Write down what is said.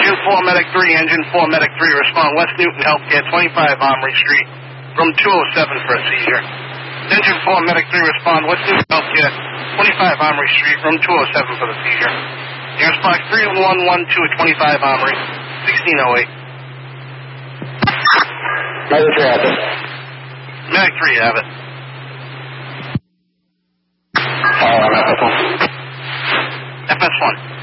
Engine 4, Medic 3, Engine 4, Medic 3, respond West Newton Healthcare, 25 Armory Street, room 207 for a seizure. Engine 4, Medic 3, respond West Newton Healthcare, 25 Armory Street, room 207 for the seizure. Air Spark 3112 at 25 Armory, 1608. Medic 3 have it. Medic 3 have it. I'm FS1. FS1.